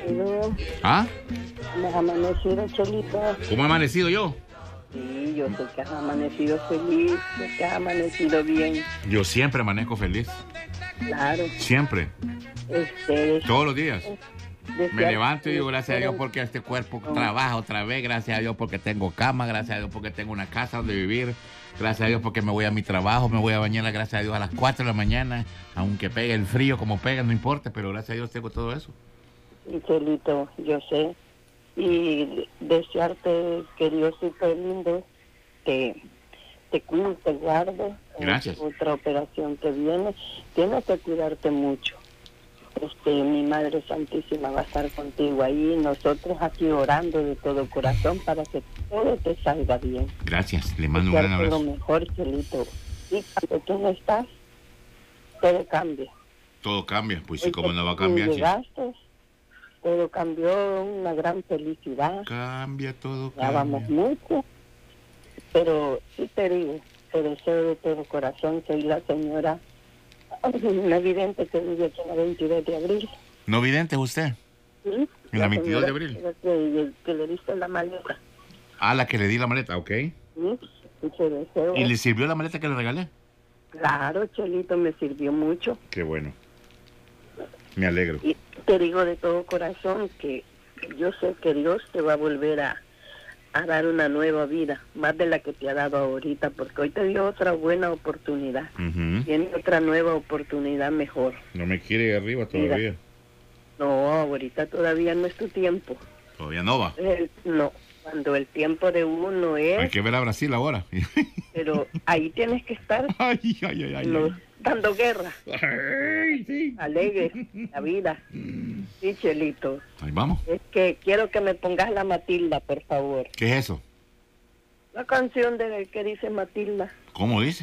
amanecido. ¿Ah? ¿Me has amanecido, Chelito? ¿Cómo he amanecido yo? Sí, yo sé que has amanecido feliz, sé que has amanecido bien. Yo siempre amanezco feliz. Claro. Siempre. Todos los días. Me levanto y digo gracias a Dios porque este cuerpo trabaja otra vez, gracias a Dios porque tengo cama, gracias a Dios porque tengo una casa donde vivir, gracias a Dios porque me voy a mi trabajo, me voy a bañar, gracias a Dios a las 4 de la mañana, aunque pegue el frío como pega, no importa, pero gracias a Dios tengo todo eso. Y Chelito, yo sé, y desearte que Diosito lindo te cuide, te guarde. Gracias. Otra operación que viene, tienes que cuidarte mucho. Mi Madre Santísima va a estar contigo ahí, nosotros aquí orando de todo corazón para que todo te salga bien. Gracias, le mando un gran abrazo. Lo mejor, Chelito. Y cuando tú no estás, todo cambia. Todo cambia, pues sí, ¿cómo no va a cambiar? Tú llegaste, todo cambió, una gran felicidad. Cambia, todo ya cambia. Vamos mucho, pero sí te digo, te deseo de todo corazón, soy la señora, una vidente que vive aquí en la 22 de abril. ¿No vidente es usted? ¿Sí? ¿En la 22 de abril? Que le diste la maleta. Ah, la que le di la maleta, ok. ¿Sí? Y te deseo. ¿Y le sirvió la maleta que le regalé? Claro, Chelito, me sirvió mucho. Qué bueno. Me alegro. Y te digo de todo corazón que yo sé que Dios te va a volver a dar una nueva vida, más de la que te ha dado ahorita, porque hoy te dio otra buena oportunidad. Tiene otra nueva oportunidad mejor. No me quiere ir arriba todavía. Mira, no, ahorita todavía no es tu tiempo. Todavía no va. No, cuando el tiempo de uno es... Hay que ver a Brasil ahora. Pero ahí tienes que estar dando guerra. Ay, sí. Alegre, la vida. Sí, Chelito. Ahí vamos. Es que quiero que me pongas la Matilda, por favor. ¿Qué es eso? La canción de que dice Matilda. ¿Cómo dice?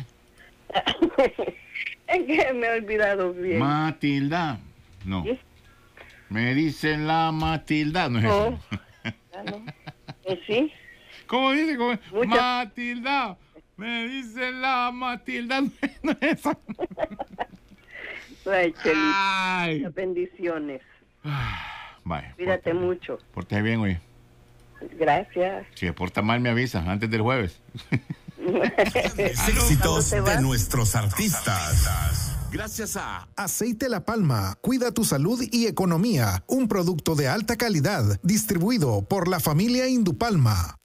Es que me he olvidado bien. Matilda. No. ¿Sí? Me dicen la Matilda. No es eso. No. ¿Sí? ¿Cómo dice? Matilda. Me dicen la Matilda. No es eso. Ay, Chelito. Ay. Bendiciones. Vaya. Cuídate mucho. Pórtate bien, güey. Gracias. Si me porta mal, me avisa antes del jueves. Éxitos de nuestros artistas. Gracias a Aceite La Palma, cuida tu salud y economía. Un producto de alta calidad, distribuido por la familia Indupalma.